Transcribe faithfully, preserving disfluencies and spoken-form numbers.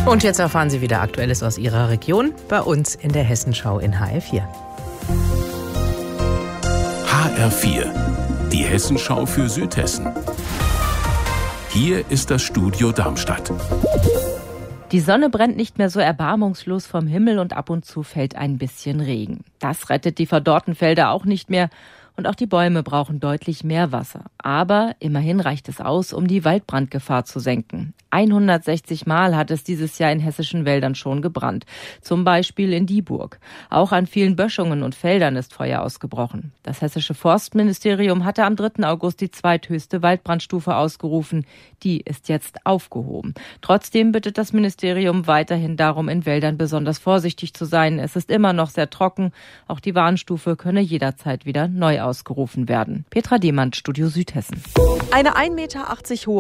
Und jetzt erfahren Sie wieder Aktuelles aus Ihrer Region bei uns in der Hessenschau in H R vier. H R vier, die Hessenschau für Südhessen. Hier ist das Studio Darmstadt. Die Sonne brennt nicht mehr so erbarmungslos vom Himmel und ab und zu fällt ein bisschen Regen. Das rettet die verdorrten Felder auch nicht mehr. Und auch die Bäume brauchen deutlich mehr Wasser. Aber immerhin reicht es aus, um die Waldbrandgefahr zu senken. hundertsechzig Mal hat es dieses Jahr in hessischen Wäldern schon gebrannt. Zum Beispiel in Dieburg. Auch an vielen Böschungen und Feldern ist Feuer ausgebrochen. Das hessische Forstministerium hatte am dritten August die zweithöchste Waldbrandstufe ausgerufen. Die ist jetzt aufgehoben. Trotzdem bittet das Ministerium weiterhin darum, in Wäldern besonders vorsichtig zu sein. Es ist immer noch sehr trocken. Auch die Warnstufe könne jederzeit wieder neu ausgerufen werden. Petra Demand, Studio Südhessen. Eine ein Meter achtzig hohe